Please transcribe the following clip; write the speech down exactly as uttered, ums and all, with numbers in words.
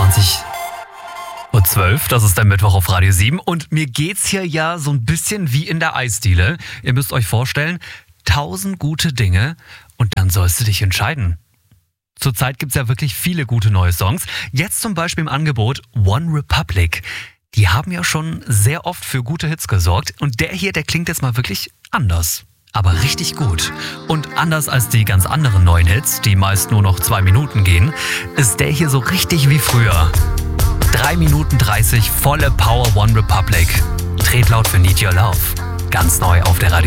zwanzig Uhr zwölf, das ist der Mittwoch auf Radio sieben und mir geht's hier ja so ein bisschen wie in der Eisdiele. Ihr müsst euch vorstellen, tausend gute Dinge und dann sollst du dich entscheiden. Zurzeit gibt's ja wirklich viele gute neue Songs. Jetzt zum Beispiel im Angebot One Republic. Die haben ja schon sehr oft für gute Hits gesorgt und der hier, der klingt jetzt mal wirklich anders. Aber richtig gut. Und anders als die ganz anderen neuen Hits, die meist nur noch zwei Minuten gehen, ist der hier so richtig wie früher. drei Minuten dreißig, volle Power One Republic. Dreht laut für Need Your Love. Ganz neu auf der Radio